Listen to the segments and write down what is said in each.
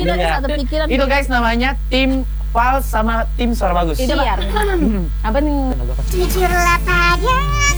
Tidak satu pikiran. Itu guys namanya tim Fals sama tim Suara Bagus. Itu biar. Apa nih? Jujurlah padaku,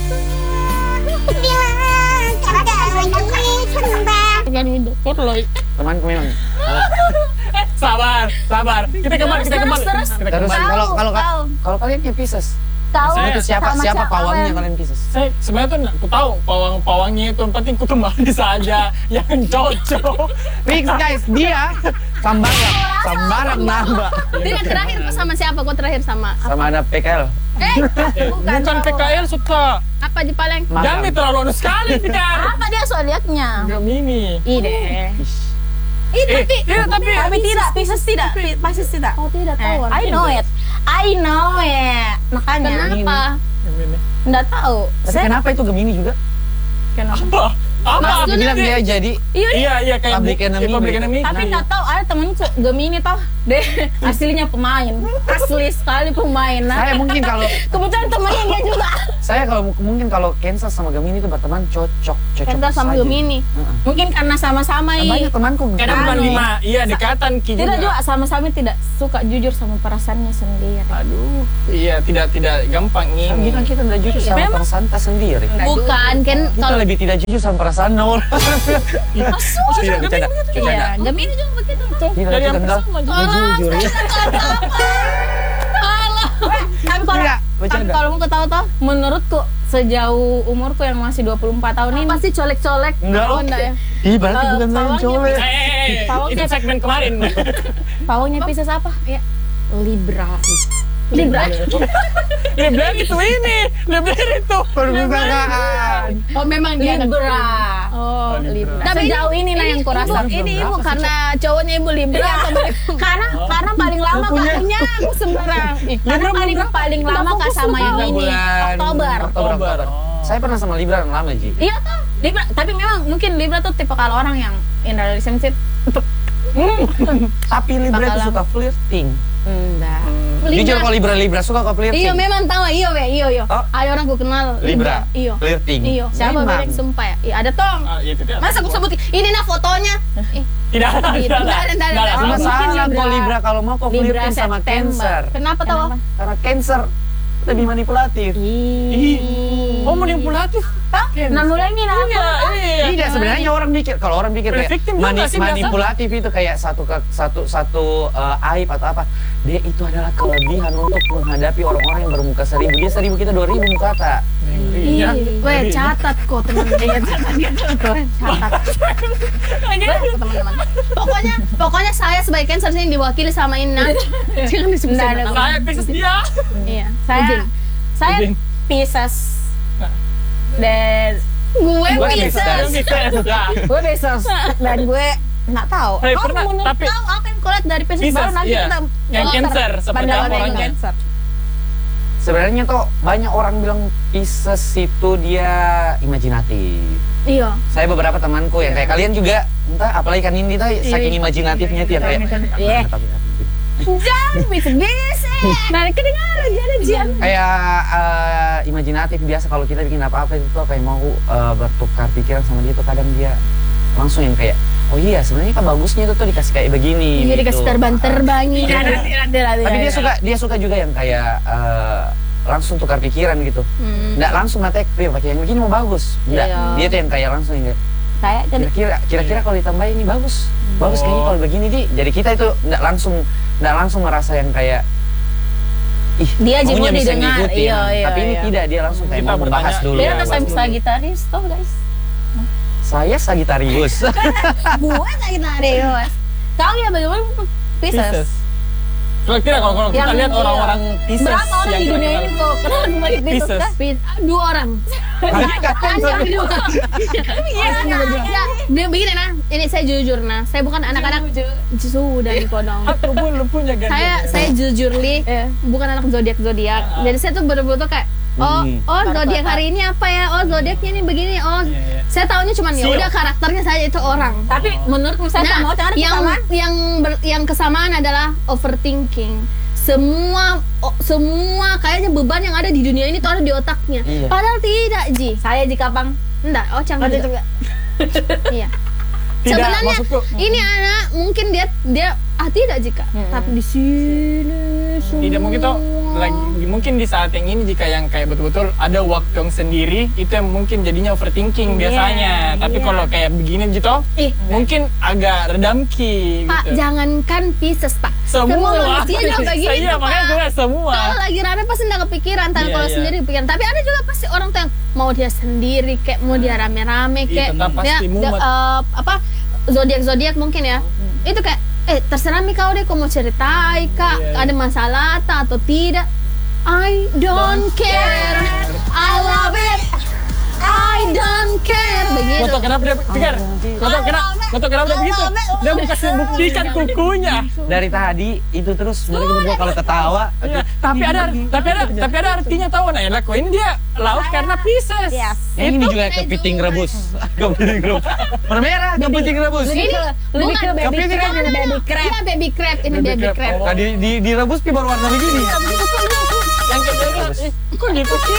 bilang ada yang kembang. Jangan hidup. Temanku memang. Sabar. Kita kembali. Terus. Terus kalau kalian yang Pisces, Tahu itu siapa pawangnya kalian Pisces? Saya sebenarnya tuh aku tahu pawangnya itu, yang penting ku kembali saja yang cocok. Fix guys, dia sambaran nambah. Tidak terakhir sama siapa? Kau terakhir sama Sama ada PKL. Bukan PKL suka. apa di Paleng? Jami terlalu anu sekali Fikar. Apa dia zodiaknya? Gemini. Ide. Tapi tidak, Pisces tidak, Pisces tidak. Oh tidak tahu. I know it. Makanya. Kenapa? Gemini. Nggak tahu. Tapi kenapa itu Gemini juga? Apa? Dia bilang dia jadi Iya kayak Public enemy. Public enemy. Tapi nggak tahu, ada temen Gemini toh, deh aslinya pemain, asli sekali pemain. Nah, saya mungkin kalau kebetulan temennya dia juga. mungkin kalau Cancer sama Gemini itu berteman cocok Kita sama saja. Gemini. Mungkin karena sama-sama Banyak temanku Karena bulan 5, iya dekatan Ki tidak juga sama-sama tidak suka jujur sama perasaannya sendiri. Aduh, iya tidak gampang Kan ini. bilang kita tidak jujur sama perasaan kita sendiri. Bukan kan Kita kalau lebih tidak jujur sama perasaan Nur. Tidak bercanda. iya, Gemini juga begitu. Tidak, Dari kita yang enggak. sama Dia jujur ya. Bercanda. Kalau mau tahu toh, menurutku sejauh umurku yang masih 24 tahun ini Pasti colek-colek. Enggak. Oh, enggak ya? Ih, berarti bukan saya yang colek. Itu segmen kemarin. pawangnya Pisces apa? Ya, Libra. Libra. Libra itu ini, Libra itu. Perpustakaan. Oh memang dia Libra. Oh, Libra. Tapi Sejauh ini lah yang kurasa. Ini ibu karena cowoknya ibu Libra atau Karena paling lama kakaknya aku sembarang. Karena paling lama kak sama yang ini. Oktober. Oktober. Saya pernah sama Libra yang lama, Ji. Iya toh. Libra, tapi memang mungkin Libra tuh tipe kalau orang yang in a relationship. Tapi Libra itu suka flirting. Enggak. Jujur kalau Libra suka kok flirting. Iya memang tahu iyo. Oh. Ada orang ku kenal Libra. Iyo. Flirting. Iyo. Siapa Memang. bereng sumpah ya? Iya ada tong. Iya itu dia. Masa aku sebutin ini nah fotonya. Tidak ada. Masalah kok Libra kalau mau kok Libra flirting sama September. Cancer. Kenapa tahu? Karena Cancer lebih manipulatif. Oh manipulatif. Nah mulai ini nah. Iya. Tidak, sebenarnya orang pikir kalau orang pikir kayak Victim juga sih biasa. manipulatif itu kayak satu aib atau apa. Dia itu adalah kelebihan untuk menghadapi orang-orang yang bermuka 1000. Dia 1000, kita 2000 muka tak. Iya. Weh catat kok teman-teman. Teman-teman. Pokoknya saya sebagai Cancer ini diwakili sama Ina. Jangan disebut nama. Saya Pisces dia. Iya. Saya Izin. Pisces. Dan Gue Gue Pisces. gue Pisces. Dan gue nggak tahu. Hey, pernah, tapi Tahu apa yang kau lihat dari Pisces Pisces, baru nanti iya. kita Yang Cancer, seperti pandangan apa yang orangnya. Cancer. Sebenarnya tuh banyak orang bilang Pisces itu dia imajinatif. Iya. Saya beberapa temanku yang kayak kalian juga, entah apalagi kan Indi tuh saking imajinatifnya itu yang kayak Iya. Jangan bisa. Nah, kedengaran jadi Jian. kayak imajinatif. Biasa kalau kita bikin apa-apa itu apa yang mau bertukar pikiran sama dia tuh kadang dia langsung yang kayak oh iya sebenarnya kan bagusnya itu tuh dikasih kayak begini. Iya dikasih terbang-terbangin. Tapi dia suka juga yang kayak langsung tukar pikiran gitu. Nggak langsung ngatek, pakai yang begini mau bagus. Nggak, Iya. dia tuh yang kayak langsung yang saya kira-kira kalau ditambahin ini bagus kayaknya kalau begini di. Jadi kita itu nggak langsung merasa yang kayak ih Dia aja maunya mau bisa didengar. ngikutin. Iya, Tapi ini iya. tidak, dia langsung kayak Kita mau membahas bertanya, dulu. dia Iya, tuh bagus. Sagitarius toh guys. Saya Sagittarius. Gue Sagittarius. Kau ya bagaimana Pisces? Kira-kira kalau kita Yang- lihat orang-orang Pisces Berapa orang yang di dunia terkenal. ini kok kenal sama Pisces. Pisces? 2 orang. Ya, dia begini nah. Ini saya jujur nah. Saya bukan anak-anak sudah di kodong. Aku belum punya ganda. Saya jujur bukan anak zodiak. Jadi saya tuh bener-bener kayak zodiak hari ini apa ya? Oh zodiaknya ini begini. Oh Iya. saya taunya cuman ya udah karakternya saja itu orang. Tapi menurutku saya Nah, mau cari kesamaan. yang kesamaan adalah overthinking. Semua kayaknya beban yang ada di dunia ini tuh ada di otaknya. Iya. Padahal tidak, Ji. Saya jika bang Enggak, Ocang juga. Iya. Sebenarnya maksudku ini anak mungkin dia tidak jika, tapi di sini tidak mungkin tuh lagi mungkin di saat yang ini jika yang kayak betul-betul ada waktu yang sendiri itu yang mungkin jadinya overthinking biasanya. Tapi kalau kayak begini gitu mungkin agak redam ki Pak, gitu. jangankan Pisces Pak, semua manusia juga begitu Iya, makanya Pak. gue semua. Kalau lagi rame pasti nggak kepikiran, tapi Iya, kalau iya. sendiri kepikiran. Tapi ada juga pasti orang tuh yang mau dia sendiri kayak mau dia rame-rame Iya, kayak tetap pasti mumet. apa zodiak mungkin ya. Itu kayak terserah mi kau deh, kau mau ceritai kak, Iya, iya. ada masalah atau tidak. I don't care, I love it, I don't care. Begitu. Kau tau kenapa dia pikir? Kau tau kenapa dia begitu? Dia mau kasih buktikan kukunya. Dari tadi itu terus mereka berdua kalau ketawa. Iya, tapi ada artinya tahu nah ya. Kok ini dia laut karena Pisces. Yes. Yang ini juga kepiting rebus. Kepiting rebus. Merah kepiting rebus. Lebih ke baby crab. Iya, baby crab, ini Baby baby crab. crab. Oh. Nah, direbus pi baru warna begini. Yang kayak gitu. Kok gitu sih?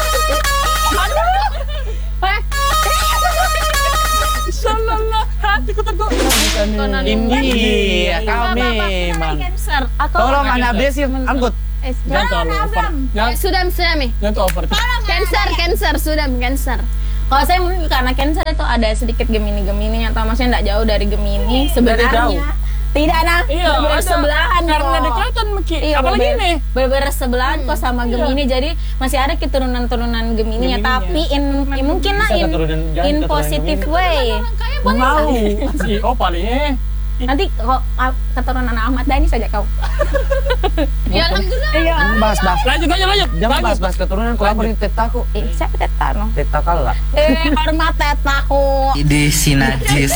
Salah hatiku tergoyang. Ini kau memang. Cancer atau Tolong anak besir angkut. Jangan terlalu over. Jangan Sudah mi. tuh over. Cancer, sudah Cancer. kalau saya mungkin karena Cancer itu ada sedikit Gemini-Gemininya atau maksudnya nggak jauh dari Gemini sebenarnya. jauh. Tidak nah, Iya, bener-bener ada. sebelahan Karena kok. dekatan Meki. Iya, Apalagi ini. bener-bener sebelahan kok sama Gemini, jadi masih ada keturunan-turunan Gemininya, Gemininya. tapi mungkin lah Bisa keturunan- jangan in keturunan positive Gemini. way. Mau. Si palingnya. Nanti kok keturunan Ahmad Dhani saja kau. Ya alhamdulillah. Iya. Bahas. Lanjut. Jangan Bagus. bahas keturunan. Kalau aku ini tetaku. Siapa tetano? Tetakala. Hormat tetaku. Ide si najis.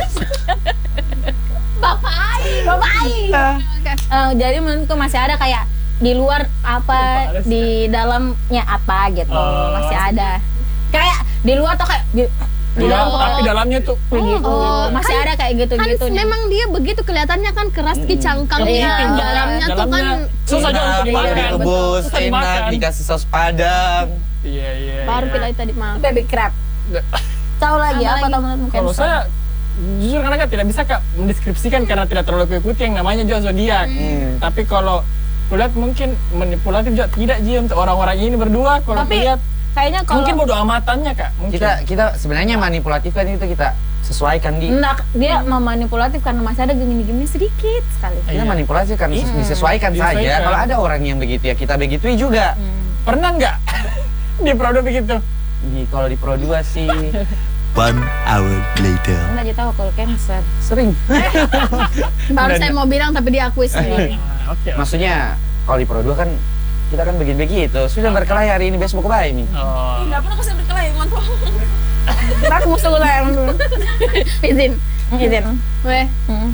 Bapak Ai. Jadi menurutku masih ada kayak di luar apa, di dalamnya apa gitu, masih ada. Kayak di luar tuh kayak di Iya, dalam tapi dalamnya tuh gitu. Masih ada kayak gitu-gitu. Kan memang dia begitu kelihatannya kan keras ki cangkangnya, Iya. dalamnya tuh kan susah juga untuk dimakan. Direbus, Susah enak, dimakan. dikasih saus padang. Iya. baru kita tadi makan. baby crab. Tahu lagi Apa apa lagi? tahu menurutmu Kalau Cancer? saya jujur karena kan tidak bisa Kak mendeskripsikan karena tidak terlalu mengikuti yang namanya juga zodiak. Tapi kalau kulihat mungkin manipulatif juga tidak Ji untuk orang-orang ini berdua. Kalau Tapi lihat kayaknya kalau mungkin bodo amatannya Kak. Mungkin. Kita sebenarnya manipulatif kan itu kita sesuaikan di. Enggak, dia memanipulatif karena masih ada gini-gini sedikit sekali. Kita Iya. manipulasi kan disesuaikan saja. Disesuaikan. Kalau ada orang yang begitu ya kita begitui juga. Pernah nggak di produk begitu? Kalau di Pro 2 sih 1 hour later. Enggak aja tahu kalau Cancer. sering. Baru saya mau bilang tapi diakui sendiri. Oke. Maksudnya kalau di Pro 2 kan kita kan begitu. Sudah berkelahi hari ini besok mau ke Baimi. Oh. Enggak pernah kesel berkelahi, ngontol. Aku musuh ulang dulu. Izin. Izin. Weh,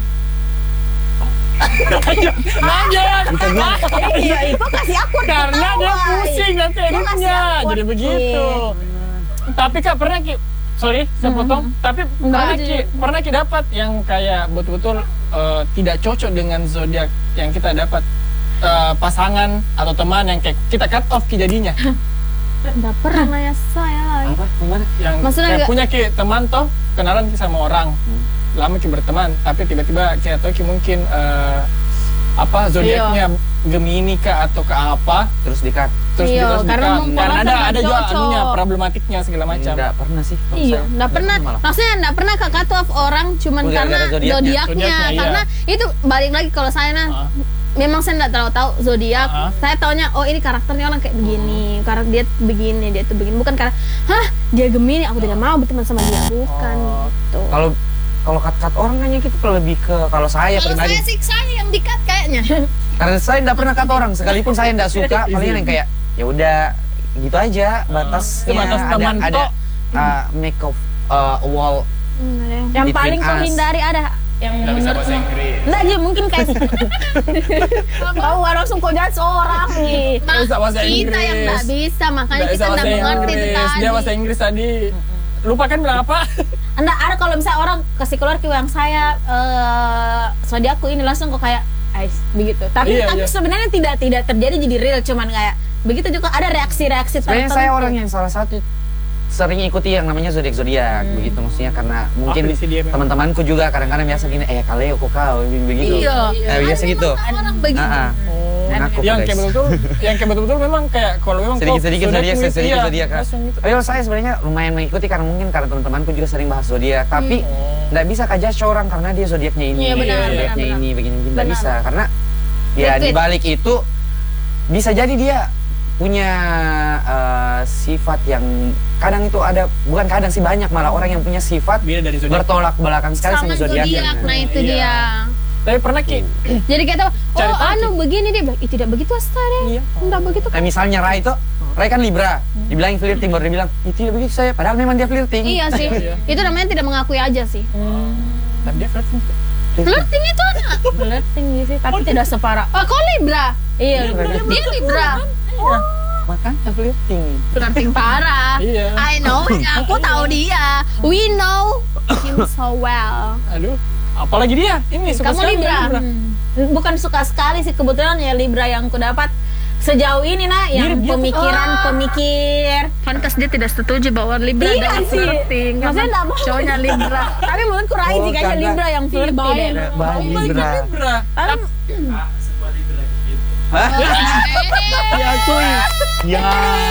Lanjut. Iya, itu kasih aku Karena dia pusing nanti Dia kasih editnya, aku jadi begitu. Tapi Kak pernah Ki, sorry saya potong, tapi pernah Ki dapat yang kayak betul-betul tidak cocok dengan zodiak yang kita dapat, pasangan atau teman yang kayak kita cut off Ki jadinya. enggak pernah ya saya. Apa? Gimana? Yang Maksudnya kayak nggak- punya Ki teman toh kenalan Ki sama orang, lama Ki berteman, tapi tiba-tiba kita tahu Ki mungkin apa zodiaknya Gemini kah atau ke apa, Terus di-cut. terus Iya, terus karena di-cut. memang Karena sangat ada juga cocok. anunya problematiknya segala macam. Enggak pernah sih. kalau Iya, saya. enggak pernah. Malah. Maksudnya enggak pernah kakak tuh off orang cuman Oh, gara-gara karena zodiaknya. zodiaknya. Zodiaknya, iya. Karena itu balik lagi kalau saya memang saya enggak terlalu tahu zodiak. Saya taunya oh ini karakternya orang kayak begini, karakter dia begini, dia tuh begini. Bukan karena dia Gemini, aku tidak mau berteman sama dia. Bukan gitu. Kalau cut orang kan kita lebih ke kalau saya Kalau pribadi. saya sih saya yang di-cut kayaknya. Karena saya enggak pernah cut orang, sekalipun saya enggak suka, paling yang kayak ya udah gitu aja batasnya. Sebatas teman ada kok. make of wall. Yang Between paling kau us. hindari ada yang Nggak bisa bahasa Inggris. Enggak aja mungkin kayak kau langsung kau jadi seorang nih. Nggak bisa bahasa Kita Inggris. yang enggak bisa, makanya Nggak kita bisa enggak bahasa mengerti itu Inggris. tadi. Dia bahasa Inggris tadi. Lupa kan bilang apa? Enggak ada kalau misalnya orang kasih keluar yang saya zodiakku ini langsung kok kayak begitu. Tapi Iya, tapi iya. sebenarnya tidak terjadi jadi real, cuman kayak begitu juga ada reaksi-reaksi Sebenarnya tertentu. saya orang yang salah satu sering ikuti yang namanya zodiak begitu, maksudnya karena mungkin Apresi dia memang. teman-temanku juga kadang-kadang biasa gini, Kaleo kok kau begitu. Iya. Biasa gitu. Orang begitu. Mengaku yang guys. kayak betul-betul memang kayak kalau memang sedikit-sedikit zodiak. langsung gitu. Kalau saya sebenarnya lumayan mengikuti karena mungkin karena teman-temanku juga sering bahas zodiak, tapi nggak bisa kajak orang karena dia zodiaknya ini, Iya, benar, zodiaknya benar. ini begini nggak Benar. bisa karena ya di balik itu bisa jadi dia punya sifat yang kadang itu ada, bukan kadang sih, banyak malah orang yang punya sifat Beda dari zodiak. bertolak belakang sekali sama zodiaknya. Nah itu Iya. dia. Tapi pernah Ki, Jadi kita, Cari oh tahu, anu begini dia bilang, tidak begitu Astare. Iya. Enggak begitu. Misalnya Rai itu, Rai kan Libra, dibilangin flirting baru dia bilang, tidak begitu saya, padahal memang dia flirting. Iya sih. Iya. Itu namanya tidak mengakui aja sih. tapi dia flirting. Flirting itu anak. Flirting sih, tapi tidak separah. Oh, kau Libra? Iya, Dia Libra. Makanya flirting. Flirting parah. Iya. I know, aku tahu dia. We know him so well. Aduh, apalagi dia ini suka Kamu sekali Libra? Libra. bukan suka sekali sih, kebetulan ya Libra yang ku dapat sejauh ini yang Mirip dia tuh. pemikir. Pantas dia tidak setuju bahwa Libra Iya adalah sih. flirting. Maksudnya Karena nggak mau. cowoknya Libra. Tapi menurutku Rai sih kayaknya karena- Libra yang flirty deh. Baik Libra. Libra. Hah? Diakui. Ya.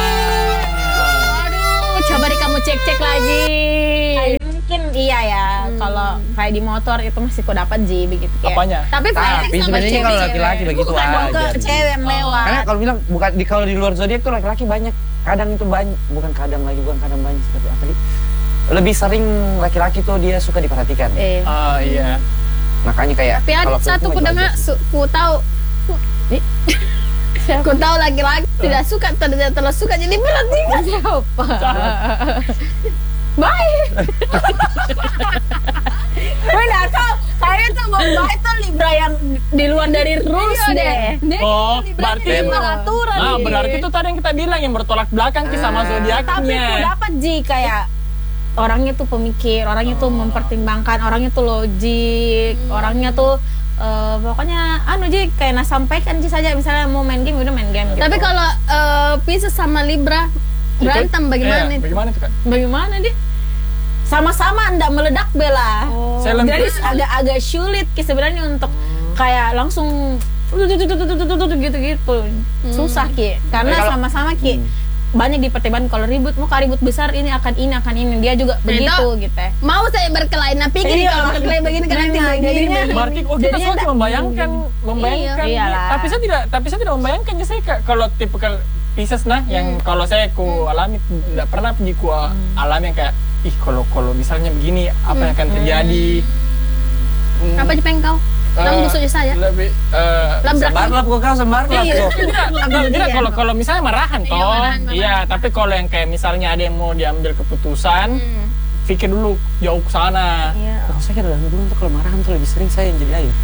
Aduh, coba deh kamu cek-cek lagi. Mungkin iya ya, kalau kayak di motor itu masih ku dapat Ji begitu kayak. Apanya? Tapi flirting Tapi sama sebenarnya cewek. kalau laki-laki begitu Bukan dong ke aja. cewek yang lewat. Karena kalau bilang bukan kalau di luar zodiak tuh laki-laki banyak, kadang itu banyak, bukan kadang banyak, tapi apa tadi? Lebih sering laki-laki tuh dia suka diperhatikan. Ah iya. Makanya kayak Tapi ada kalau satu perempuan kudengar, wajar sih. ku tahu laki-laki tidak suka, tidak terlalu suka jadi flirting. Siapa? Baik. Benar tuh, saya tuh Mbak itu Libra yang di luar dari rules deh. Dia Oh, Libra berarti di luar aturan. Nah, nih. berarti itu tadi yang kita bilang yang bertolak belakang Ki sama Tapi ku zodiaknya. dapat Ji kayak orangnya tuh pemikir, orangnya tuh mempertimbangkan, orangnya tuh logik, orangnya tuh pokoknya anu Ji kayak sampaikan Ji saja, misalnya mau main game udah main game gitu. Tapi kalau Pisces sama Libra berantem bagaimana Iya, itu? bagaimana itu Kak? bagaimana dia? Sama-sama ndak meledak Bella. Silent Jadi treatment. agak sulit Ki sebenarnya untuk kayak langsung gitu-gitu. Susah Ki. Karena Kalau- sama-sama Ki banyak dipertimbangkan, kalau ribut mau ribut besar ini akan ini dia juga begitu gitu ya. Mau saya berkelahi, nah pikir Iya. kalau berkelahi begini kan nanti Nah, begini. jadinya- Berarti kita Jadinya selalu nggak- membayangkan. Iyalah. Tapi saya tidak membayangkan ya, saya kalau tipikal Pisces yang kalau saya ku alami tidak pernah pergi ku alami yang kayak kalau misalnya begini apa yang akan terjadi. Apa aja pengen kau? Kamu busuk saya. Lebih Labrak. Sembarlap kok kau, sembarlap kok. tidak kalau misalnya marahan Iya, toh. marahan. Iya, tapi kalau yang kayak misalnya ada yang mau diambil keputusan, pikir dulu jauh ke sana. Iya. Kalau saya kadang dulu untuk kalau marahan tuh lebih sering saya yang jadi ayo.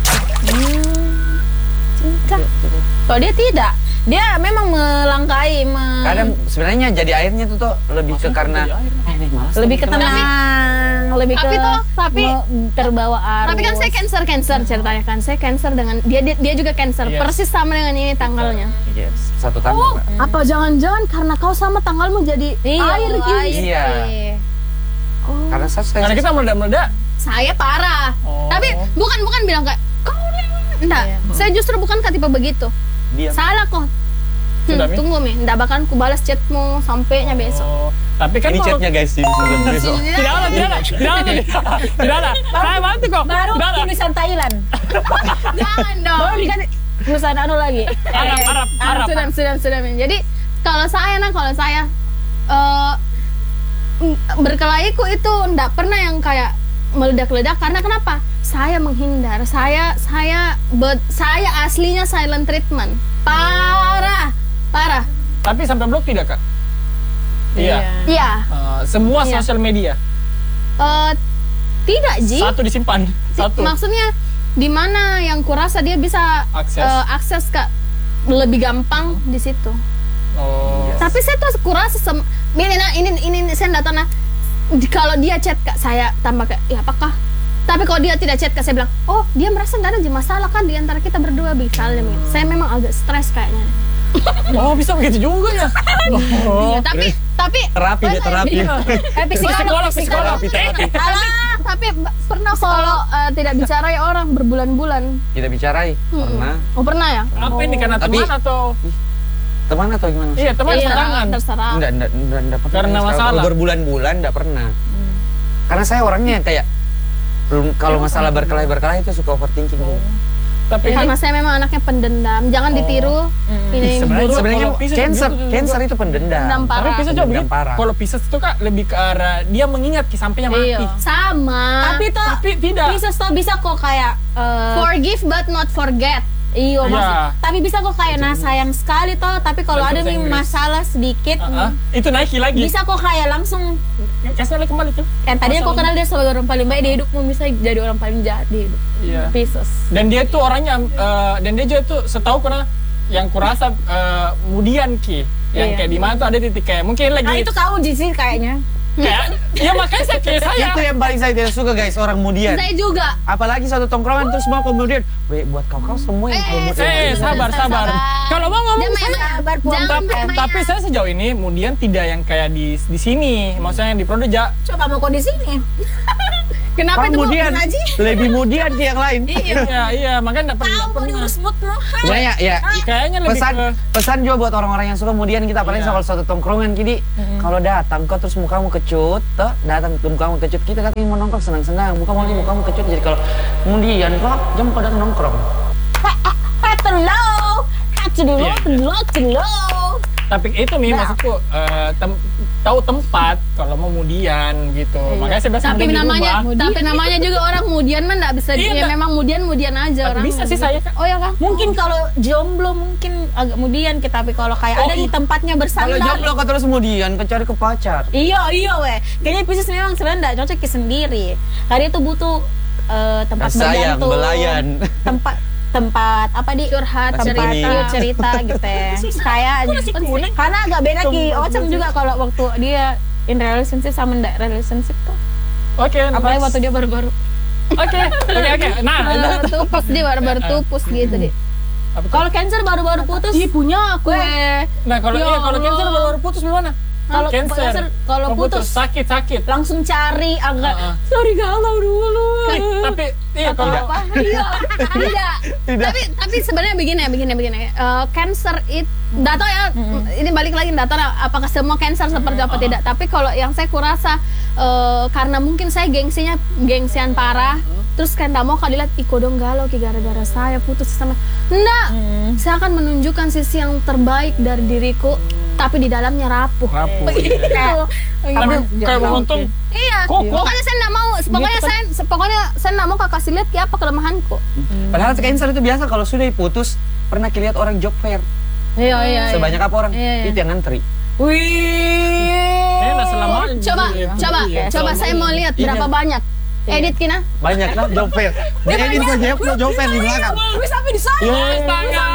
Cinta. Kalau dia tidak, dia memang melangkahi, Kadang sebenarnya jadi airnya tuh lebih ke karena ini malas. lebih ke tenang, lebih ke tapi terbawa arus. Tapi kan saya Cancer ceritanya kan. Saya Cancer dengan dia juga Cancer. Yes. Persis sama dengan ini tanggalnya. Yes, satu tanggal. Oh, Mbak. apa jangan-jangan karena kau sama tanggalmu jadi air gitu? Iya. Karena saya Karena kita meledak-meledak. Saya parah. Oh. Tapi bukan bilang kayak kau enggak. Saya justru bukan tipe begitu. diam. Salah kok. Sudah, Mi? Tunggu Mi, enggak bakalan ku balas chatmu sampainya besok. Oh, tapi kan Ini kalau- chatnya guys, ini sebelum besok. tidak ada. Saya bantu kok. baru Tidak ada. tulisan Thailand. Jangan dong. Baru dikasih tulisan anu lagi. Arab. Sudah. Jadi kalau saya berkelahiku itu enggak pernah yang kayak meledak-ledak. Karena kenapa? Saya menghindar. Saya aslinya silent treatment. Parah. Tapi sampai blok tidak Kak? Iya. Iya. Semua Iya. sosial media. Tidak Ji. Satu disimpan. Satu. Maksudnya di mana yang kurasa dia bisa Akses. akses ke lebih gampang di situ. Oh. Tapi saya tuh kurasa ini saya enggak tahu nah. Kalau dia chat Kak saya tambah kayak ya apakah? Tapi kalau dia tidak chat Kak saya bilang, "Oh, dia merasa enggak ada masalah kan di antara kita berdua misalnya." Saya memang agak stres kayaknya. Oh, bisa begitu juga ya. Oh. Tapi Terapi deh, terapi. Psikolog. tapi pernah kalau tidak bicara ya orang berbulan-bulan. Kita bicarai, pernah. Oh pernah ya? Apa ini karena Tapi- teman atau? Teman atau gimana? Iya, teman pasangan. Terserah. Enggak pernah. Karena Kalau masalah. berbulan-bulan enggak pernah. Karena saya orangnya yang kayak belum kalau masalah berkelahi itu suka overthinking. Tapi Karena saya memang anaknya pendendam. Jangan ditiru. Ini buruk. Sebenarnya kalau Pisces cancer begitu juga. itu pendendam. Pendendam tapi parah. Pisces coba Pendendam parah. kalau Pisces itu Kak lebih ke arah dia mengingat sampainya mati. Iya. Sama. Tapi tidak. bisa kok kayak Forgive but not forget. Iya, Iya. tapi bisa kok kayak sayang sekali toh. Tapi kalau Bahasa ada nih Inggris. masalah sedikit, Itu naiki lagi. bisa kok kayak langsung. Kasih lagi kembali tuh. Kan tadinya kok kenal dia sebagai orang paling baik di hidupmu, bisa jadi orang paling jahat di hidup. Iya. Pisces. Dan dia tuh orangnya dan dia juga tuh setahu karena yang kurasa kemudian yang Iya. kayak di mana tuh ada titik kayak mungkin lagi Nah itu kau sih kayaknya. kayak ya makanya saya kayak saya. Itu yang paling saya tidak suka guys, orang kemudian. Saya juga. Apalagi satu tongkrongan terus mau kemudian, buat kau semua yang kemudian. Sabar. Kalau mau ngomong saya Sabar, Puan. tapi saya sejauh ini kemudian tidak yang kayak di sini, maksudnya yang di Prodeja. Coba mau kau di sini. Kenapa itu Kemudian lebih kemudian ke yang lain. Iya, makanya dapat Tahu mau diurus moodmu. Sebenarnya ya kayaknya lebih pesan juga buat orang-orang yang suka kemudian kita apalagi Iya. kalau satu tongkrongan gini kalau datang kau terus mukamu kecut datang mukamu kecut kita datang mau nongkrong senang-senang mukamu kecut jadi kalau kemudian kok jam kau datang nongkrong tapi itu nih maksudku tahu tempat kalau mau kemudian gitu. Makanya saya biasa Tapi kemudian di rumah. namanya juga orang mudian mah enggak bisa Iya, ya enggak. memang mudian aja Tapi orang. bisa sih saya Kak. Oh ya kan? Mungkin kalau jomblo mungkin agak kemudian kita, tapi kalau kayak ada di tempatnya kalau bersandar. jomblo kau terus kemudian kau cari ke pacar Iya weh. Kayaknya Pisces memang sebenarnya enggak cocok ke sendiri. Karena itu butuh tempat sayang bergantung. belayan tempat apa di Curhat, Nasi cerita. kuning. cerita gitu ya. Kayak karena agak beda ki Ocem juga kalau waktu dia in relationship sama ndak relationship tuh. Oke. Apalagi next. waktu dia baru-baru. Oke. Nah, Baru tupus dia baru tupus gitu deh. apa tuh? Kalau Cancer baru-baru putus. Ih punya aku. Nah, kalau Ya kalau Allah. Cancer baru putus gimana? Kalau Cancer kalau putus sakit. langsung cari agak Heeh. sorry galau dulu. Tapi iya kalau Tidak. Tapi sebenarnya begini. Cancer itu enggak tahu ya. Ini balik lagi enggak tahu apakah semua cancer seperti apa tidak. Tapi kalau yang saya kurasa karena mungkin saya gengsian parah. Terus kan enggak mau kalau dilihat iko dong galau ki gara-gara saya putus sama. Enggak. Saya akan menunjukkan sisi yang terbaik dari diriku tapi di dalamnya rapuh. Gitu. Tapi kayak beruntung. Iya. Kok? Pokoknya saya enggak mau. Pokoknya saya enggak mau kakak kasih lihat ki apa kelemahanku. padahal cancer itu biasa kalau sudah putus pernah lihat orang job fair Iya. sebanyak apa orang Iya. itu yang ngantri Kayaknya nggak selamanya. Coba saya mau lihat berapa banyak. Edit kina. banyak lah job fair jadi itu job fair di belakang Gue sampai di sana. Astaga.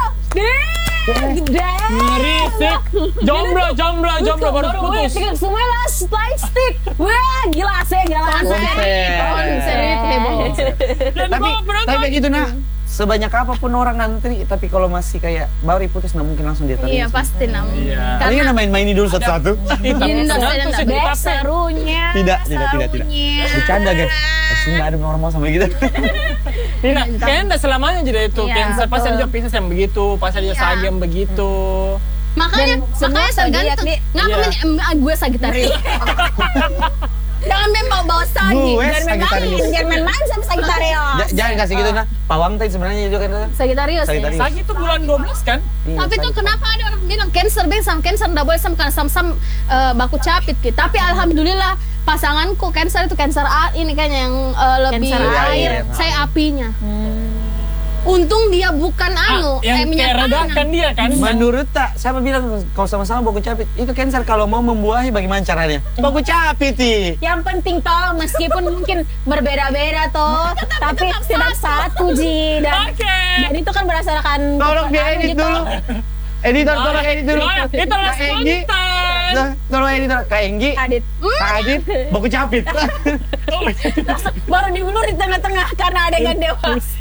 Gede. Berisik. Jomblo baru putus. Semua lah slide stick. Wah, gila sih, Konser itu heboh. tapi gitu nah sebanyak apapun orang ngantri tapi kalau masih kayak baru putus nggak mungkin langsung dia Iya pasti namun. Iya. Kalian Karena main-mainin dulu satu-satu. Tergantung sih, Beb tapi serunya. Tidak. Bercanda guys. Pasti nggak ada normal sama gitu. Nah, kayaknya nggak selamanya jadi itu Iya, cancer. Pasti ada juga Pisces yang begitu, pasti ada Iya. Sagi yang begitu. makanya semua tergantung. zodiak, Ngapa gue Sagittarius? Jangan main bawa Sagi. Gue Sagittarius. Jangan main sama Sagittarius. Jangan kasih gitu nah. Pawang tadi sebenarnya juga kan. Sagittarius. Ya. Sagittarius. Sagi itu bulan 12 kan? Iya, Tapi tuh kenapa ada orang bilang Cancer sama Cancer nggak boleh sama karena sam-sam baku capit gitu. Tapi alhamdulillah pasanganku Cancer itu Cancer ini kayaknya yang lebih Cancer air. air. Saya apinya. Untung dia bukan Yang minyak kayak redakan tanah. dia kan? Menurut tak, siapa bilang kalau sama-sama baku capit itu cancer kalau mau membuahi bagaimana caranya? Baku capit nih. Yang penting toh meskipun mungkin berbeda-beda toh, tapi tidak satu Ji dan itu kan berdasarkan Tolong dia anu, edit gitu. dulu. Editor tolong edit dulu. Itu adalah Kak Enggi. spontan. Nah, tolong editor. Kak Enggi. Adit. Kak Adit. Baku capit. Baru diulur di tengah-tengah karena adegan dewas.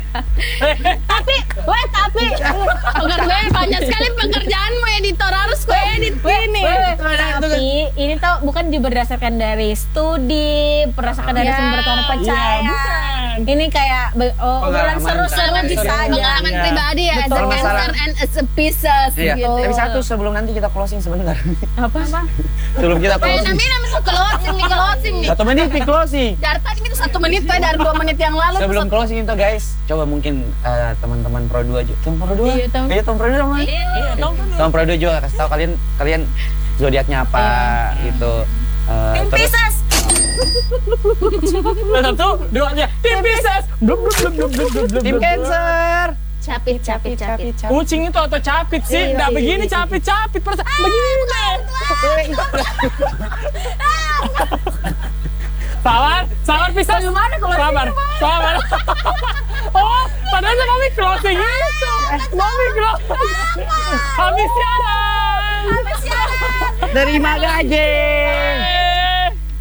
Tapi Pekerjaan banyak sekali pekerjaanmu editor harus kau edit ini. Tapi ini tuh bukan juga berdasarkan dari studi, berdasarkan dari sumber terpercaya. bukan. Ini kayak obrolan seru-seru bisa aja. Pengalaman pribadi ya, as a Betul. cancer and as a Pisces Iya. gitu. Tapi satu sebelum nanti kita closing sebentar. Apa? Sebelum kita closing. Namanya masuk closing nih. 1 menit nih closing. Dari tadi itu 1 menit dari 2 menit yang lalu. Sebelum closing itu guys, coba mungkin teman-teman Pro 2 aja. Teman Pro 2? Iya, teman- Iya, teman Pro 2 dong. Iya, dong. Teman Pro 2 juga kasih tahu kalian zodiaknya apa gitu. Tim Terus- Pisces. 1, 2 aja. Tim Pisces. Tim Cancer. Capit. Kucing itu atau capit sih? Nggak begini capit. Begini. Sabar Pisces. Gimana kalau Sabar. Oh, padahal kami closing itu. Mami closing. Habis siaran. Terima gaji.